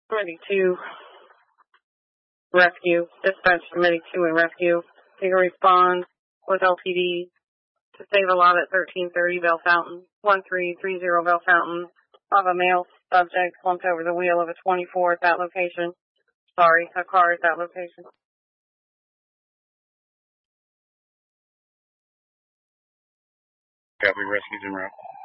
Committee 2, Rescue, Dispatch Committee 2 and Rescue. You can respond with LTD to save a lot at 1330 Bell Fountain, 1330 Bell Fountain. Of a male subject slumped over the wheel of a 24 at that location. A car at that location. Copy, rescues en route.